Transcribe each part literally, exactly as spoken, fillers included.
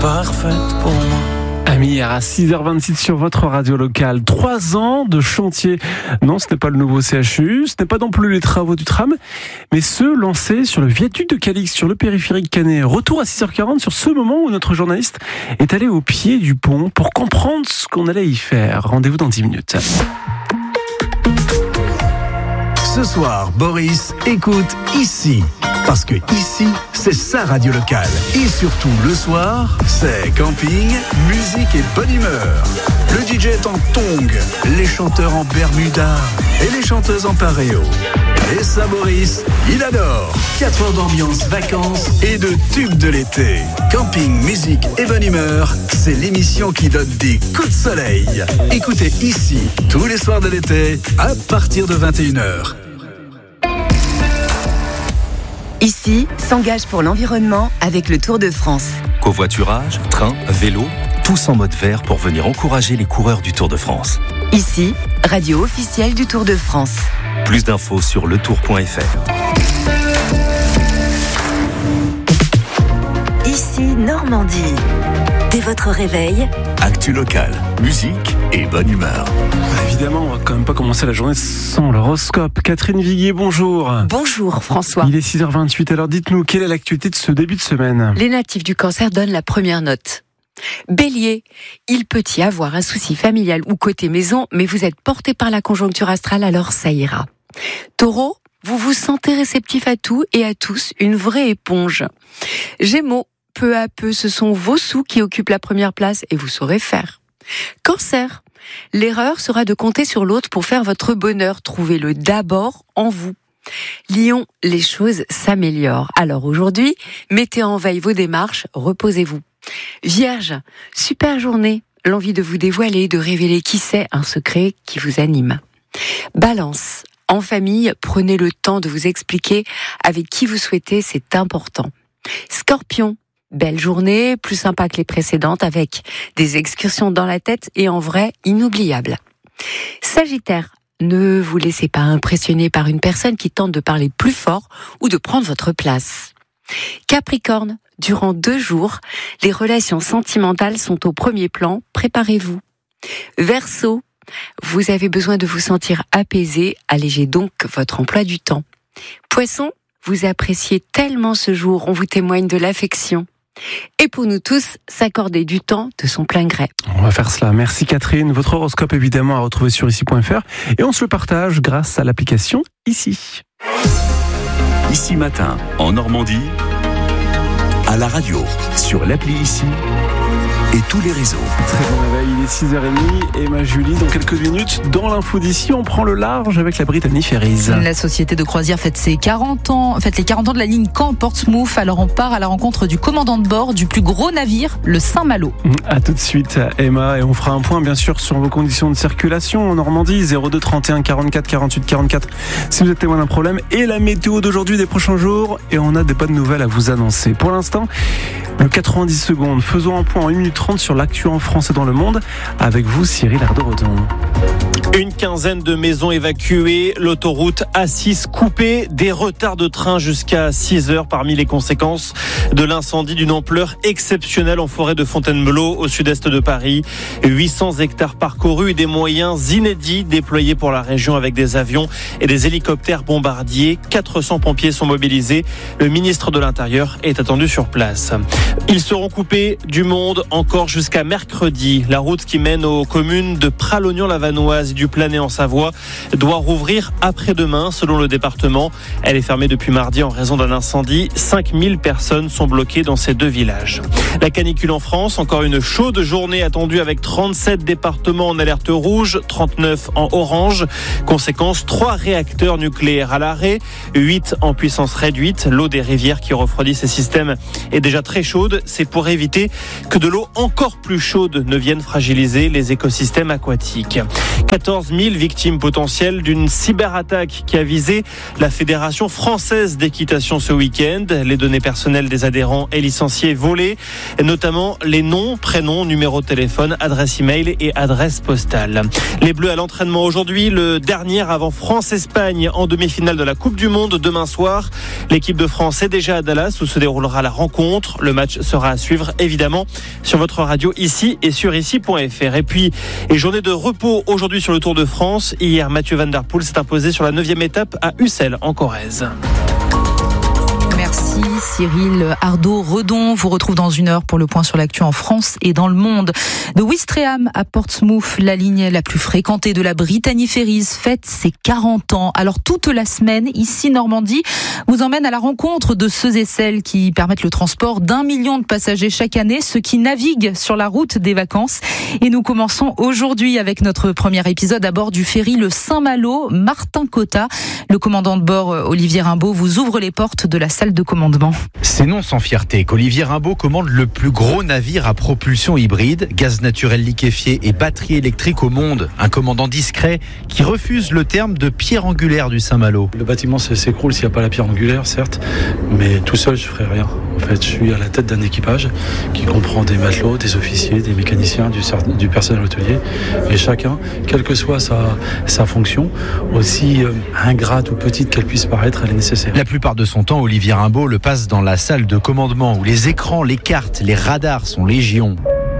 parfaite pour moi. Amir à six heures vingt-six sur votre radio locale. Trois ans de chantier. Non, ce n'est pas le nouveau C H U, ce n'est pas non plus les travaux du tram, mais ceux lancés sur le viaduc de Calix, sur le périphérique canet. Retour à six heures quarante sur ce moment où notre journaliste est allé au pied du pont pour comprendre ce qu'on allait y faire. Rendez-vous dans dix minutes. Ce soir, Boris écoute ici. Parce que ici, c'est sa radio locale. Et surtout, le soir, c'est camping, musique et bonne humeur. Le D J est en tongs, les chanteurs en bermuda et les chanteuses en paréo. Et ça, Boris, il adore. quatre heures d'ambiance, vacances et de tubes de l'été. Camping, musique et bonne humeur, c'est l'émission qui donne des coups de soleil. Écoutez ici, tous les soirs de l'été, à partir de vingt et une heures. Ici, s'engage pour l'environnement avec le Tour de France. Covoiturage, train, vélo, tous en mode vert pour venir encourager les coureurs du Tour de France. Ici, radio officielle du Tour de France. Plus d'infos sur le tour point f r. Ici, Normandie. Dès votre réveil, actu locale, musique et bonne humeur. Évidemment, on va quand même pas commencer la journée sans l'horoscope. Catherine Viguier, bonjour. Bonjour François. Il est six heures vingt-huit, alors dites-nous, quelle est l'actualité de ce début de semaine ? Les natifs du Cancer donnent la première note. Bélier, il peut y avoir un souci familial ou côté maison, mais vous êtes porté par la conjoncture astrale, alors ça ira. Taureau, vous vous sentez réceptif à tout et à tous, une vraie éponge. Gémeaux, peu à peu, ce sont vos sous qui occupent la première place et vous saurez faire. Cancer, l'erreur sera de compter sur l'autre pour faire votre bonheur. Trouvez-le d'abord en vous. Lion, les choses s'améliorent. Alors aujourd'hui, mettez en veille vos démarches, reposez-vous. Vierge, super journée. L'envie de vous dévoiler, de révéler qui c'est, un secret qui vous anime. Balance, en famille, prenez le temps de vous expliquer avec qui vous souhaitez, c'est important. Scorpion, belle journée, plus sympa que les précédentes, avec des excursions dans la tête et en vrai inoubliables. Sagittaire, ne vous laissez pas impressionner par une personne qui tente de parler plus fort ou de prendre votre place. Capricorne, durant deux jours, les relations sentimentales sont au premier plan, préparez-vous. Verseau, vous avez besoin de vous sentir apaisé, allégez donc votre emploi du temps. Poisson, vous appréciez tellement ce jour, on vous témoigne de l'affection. Et pour nous tous, s'accorder du temps de son plein gré. On va faire cela. Merci Catherine. Votre horoscope évidemment à retrouver sur ici point f r et on se le partage grâce à l'application Ici. Ici matin, en Normandie, à la radio, sur l'appli Ici et tous les réseaux. Très bon réveil, il est six heures trente et ma Julie, dans quelques minutes, dans l'info d'ici, on prend le large avec la Brittany Ferries. La société de croisière fête ses quarante ans, fête les quarante ans de la ligne Caen-Portsmouth. Alors on part à la rencontre du commandant de bord du plus gros navire, le Saint-Malo. A tout de suite Emma, et on fera un point bien sûr sur vos conditions de circulation en Normandie, zéro deux trente et un quarante-quatre quarante-huit quarante-quatre si vous êtes témoin d'un problème, et la météo d'aujourd'hui des prochains jours, et on a des bonnes nouvelles à vous annoncer. Pour l'instant, le quatre-vingt-dix secondes, faisons un point en une minute trente sur l'actu en France et dans le monde, avec vous Cyril Ardo-Redon. Une quinzaine de maisons évacuées, l'autoroute A six coupée, des retards de train jusqu'à six heures parmi les conséquences de l'incendie d'une ampleur exceptionnelle en forêt de Fontainebleau au sud-est de Paris. huit cents hectares parcourus et des moyens inédits déployés pour la région avec des avions et des hélicoptères bombardiers. quatre cents pompiers sont mobilisés. Le ministre de l'Intérieur est attendu sur place. Ils seront coupés du monde encore jusqu'à mercredi. La route qui mène aux communes de Pralognan-la-Vanoise et du Planay en Savoie doit rouvrir après-demain selon le département. Elle est fermée depuis mardi en raison d'un incendie. cinq mille personnes sont bloquées dans ces deux villages. La canicule en France, encore une chaude journée attendue avec trente-sept départements en alerte rouge, trente-neuf en orange. Conséquence, trois réacteurs nucléaires à l'arrêt, huit en puissance réduite. L'eau des rivières qui refroidit ces systèmes est déjà très chaude. C'est pour éviter que de l'eau encore plus chaude ne vienne fragiliser les écosystèmes aquatiques. quatorze mille victimes potentielles d'une cyberattaque qui a visé la Fédération française d'équitation ce week-end. Les données personnelles des adhérents et licenciés volées, notamment les noms, prénoms, numéros de téléphone, adresse email et adresse postale. Les Bleus à l'entraînement aujourd'hui, le dernier avant France-Espagne en demi-finale de la Coupe du Monde demain soir. L'équipe de France est déjà à Dallas où se déroulera la rencontre. Le match sera à suivre évidemment sur votre radio ici et sur ici point f r. Et puis, et journée de repos aujourd'hui sur le Tour de France. Hier, Mathieu Van Der Poel s'est imposé sur la neuvième étape à Ussel en Corrèze. Merci Cyril Ardo-Redon. Vous retrouve dans une heure pour le point sur l'actu en France et dans le monde. De Ouistreham à Portsmouth, la ligne la plus fréquentée de la Brittany Ferries fête ses quarante ans. Alors toute la semaine, ici Normandie, vous emmène à la rencontre de ceux et celles qui permettent le transport d'un million de passagers chaque année, ceux qui naviguent sur la route des vacances. Et nous commençons aujourd'hui avec notre premier épisode à bord du ferry le Saint-Malo. Martin Cotta, le commandant de bord Olivier Rimbaud, vous ouvre les portes de la salle de commandement. C'est non sans fierté qu'Olivier Rimbaud commande le plus gros navire à propulsion hybride, gaz naturel liquéfié et batterie électrique au monde. Un commandant discret qui refuse le terme de pierre angulaire du Saint-Malo. Le bâtiment s'écroule s'il n'y a pas la pierre angulaire, certes, mais tout seul je ne ferai rien. En fait, je suis à la tête d'un équipage qui comprend des matelots, des officiers, des mécaniciens, du, du personnel hôtelier, et chacun, quelle que soit sa, sa fonction, aussi euh, ingrate ou petite qu'elle puisse paraître, elle est nécessaire. La plupart de son temps, Olivier Rimbaud le passe dans la salle de commandement où les écrans, les cartes, les radars sont légion.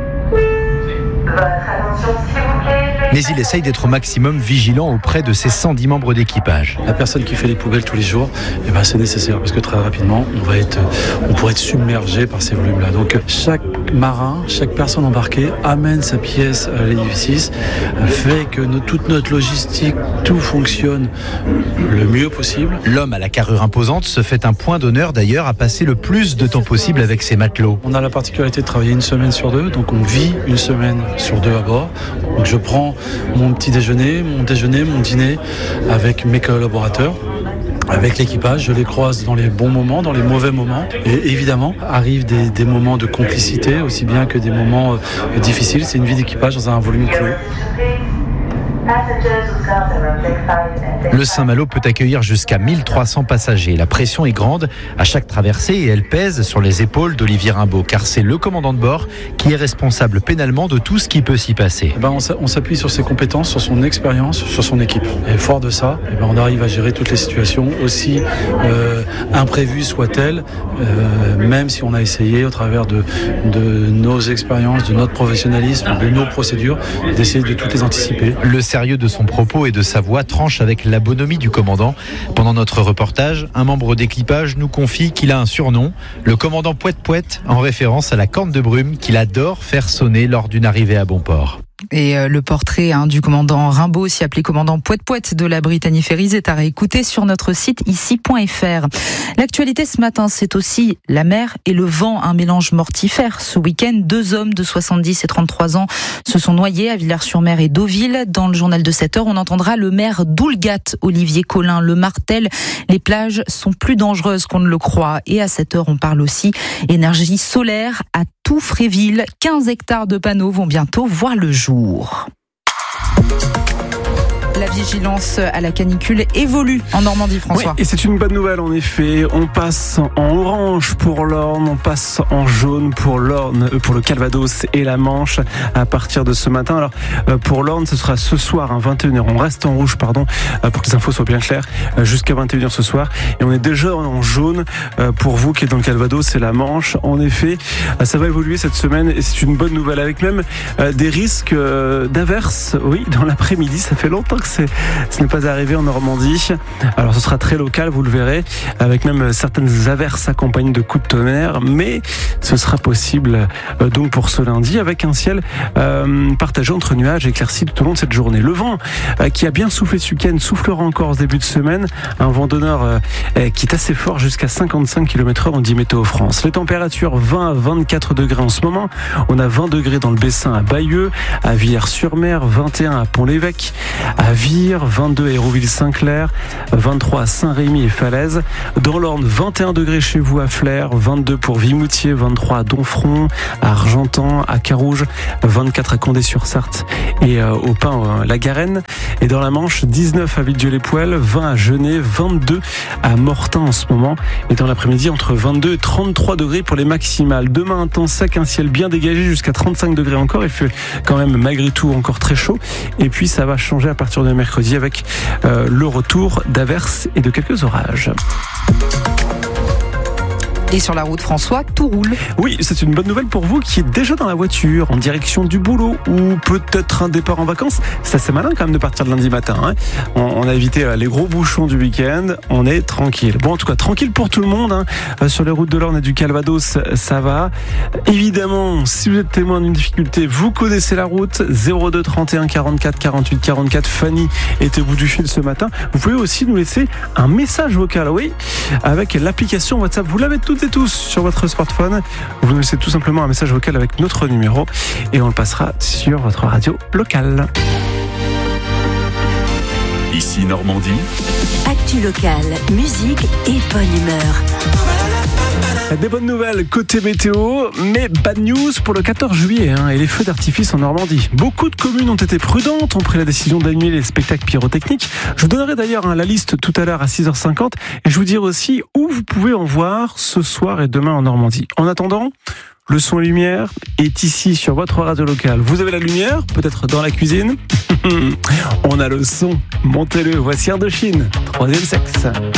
Mais il essaye d'être au maximum vigilant auprès de ses cent dix membres d'équipage. La personne qui fait les poubelles tous les jours, eh ben c'est nécessaire parce que très rapidement, on va être, on pourrait être submergé par ces volumes-là. Donc chaque marin, chaque personne embarquée amène sa pièce à l'édifice, fait que notre, toute notre logistique, tout fonctionne le mieux possible. L'homme à la carrure imposante se fait un point d'honneur d'ailleurs à passer le plus de temps possible avec ses matelots. On a la particularité de travailler une semaine sur deux, donc on vit une semaine sur deux à bord. Donc je prends mon petit déjeuner, mon déjeuner, mon dîner avec mes collaborateurs, avec l'équipage. Je les croise dans les bons moments, dans les mauvais moments. Et évidemment, arrivent des, des moments de complicité, aussi bien que des moments euh, difficiles. C'est une vie d'équipage dans un volume clos. Le Saint-Malo peut accueillir jusqu'à mille trois cents passagers. La pression est grande à chaque traversée et elle pèse sur les épaules d'Olivier Rimbaud, car c'est le commandant de bord qui est responsable pénalement de tout ce qui peut s'y passer. Eh ben on s'appuie sur ses compétences, sur son expérience, sur son équipe. Et fort de ça, eh ben on arrive à gérer toutes les situations, aussi euh, imprévues soient-elles, euh, même si on a essayé au travers de, de nos expériences, de notre professionnalisme, de nos procédures, d'essayer de toutes les anticiper. Le sérieux de son propos et de sa voix tranche avec la bonhomie du commandant. Pendant notre reportage, un membre d'équipage nous confie qu'il a un surnom, le commandant Pouette-Pouette, en référence à la corne de brume qu'il adore faire sonner lors d'une arrivée à bon port. Et euh, le portrait hein, du commandant Rimbaud, aussi appelé commandant Pouette-Pouette de la Brittany Ferries, est à réécouter sur notre site ici point f r. L'actualité ce matin, c'est aussi la mer et le vent, un mélange mortifère. Ce week-end, deux hommes de soixante-dix et trente-trois ans se sont noyés à Villars-sur-Mer et Deauville. Dans le journal de sept heures, on entendra le maire d'Oulgat, Olivier Collin, le martèle. Les plages sont plus dangereuses qu'on ne le croit. Et à sept heures, on parle aussi énergie solaire à tout Fréville. quinze hectares de panneaux vont bientôt voir le jour. La vigilance à la canicule évolue en Normandie, François. Oui, et c'est une bonne nouvelle en effet. On passe en orange pour l'Orne, on passe en jaune pour l'Orne, pour le Calvados et la Manche à partir de ce matin. Alors pour l'Orne, ce sera ce soir à vingt et une heures. On reste en rouge, pardon, pour que les infos soient bien claires, jusqu'à vingt et une heures ce soir. Et on est déjà en jaune pour vous qui êtes dans le Calvados et la Manche. En effet, ça va évoluer cette semaine et c'est une bonne nouvelle avec même des risques d'averses. Oui, dans l'après-midi, ça fait longtemps que C'est, ce n'est pas arrivé en Normandie. Alors ce sera très local, vous le verrez, avec même certaines averses accompagnées de coups de tonnerre, mais ce sera possible euh, donc pour ce lundi avec un ciel euh, partagé entre nuages et éclaircis tout au long de cette journée. Le vent euh, qui a bien soufflé ce week-end soufflera encore en ce début de semaine, un vent de nord euh, qui est assez fort jusqu'à cinquante-cinq kilomètres heure, on dit Météo France. Les températures vingt à vingt-quatre degrés en ce moment, on a vingt degrés dans le Bessin à Bayeux, à Villers-sur-Mer, vingt et un à Pont-l'Évêque, à Vire, vingt-deux à Hérouville-Saint-Clair, vingt-trois à Saint-Rémy et Falaise. Dans l'Orne, vingt et un degrés chez vous à Flers, vingt-deux pour Vimoutier, vingt-trois à Donfront, à Argentan, à Carouge, vingt-quatre à Condé-sur-Sarthe et euh, au Pin, euh, la Garenne. Et dans la Manche, dix-neuf à Villedieu-les-Poêles, vingt à Genêt, vingt-deux à Mortain en ce moment. Et dans l'après-midi, entre vingt-deux et trente-trois degrés pour les maximales. Demain, un temps sec, un ciel bien dégagé jusqu'à trente-cinq degrés encore. Il fait quand même malgré tout encore très chaud. Et puis ça va changer à partir de mercredi avec euh, le retour d'averses et de quelques orages. Et sur la route, François, tout roule. Oui, c'est une bonne nouvelle pour vous qui êtes déjà dans la voiture, en direction du boulot ou peut-être un départ en vacances. C'est assez malin quand même de partir de lundi matin. Hein. On, on a évité euh, les gros bouchons du week-end. On est tranquille. Bon, en tout cas, tranquille pour tout le monde. Hein. Euh, sur les routes de l'Orne et du Calvados, ça va. Évidemment, si vous êtes témoin d'une difficulté, vous connaissez la route. zéro deux trente et un quarante-quatre quarante-huit quarante-quatre. Fanny est au bout du fil ce matin. Vous pouvez aussi nous laisser un message vocal. Oui, avec l'application WhatsApp. Vous l'avez tout et tous sur votre smartphone. Vous nous laissez tout simplement un message vocal avec notre numéro et on le passera sur votre radio locale. Ici Normandie. Actu locale, musique et bonne humeur. Des bonnes nouvelles côté météo, mais bad news pour le quatorze juillet hein, et les feux d'artifice en Normandie. Beaucoup de communes ont été prudentes, ont pris la décision d'annuler les spectacles pyrotechniques. Je vous donnerai d'ailleurs hein, la liste tout à l'heure à six heures cinquante et je vous dirai aussi où vous pouvez en voir ce soir et demain en Normandie. En attendant, le son et lumière est ici sur votre radio locale. Vous avez la lumière, peut-être dans la cuisine. On a le son, montez-le. Voici Indochine, troisième sexe.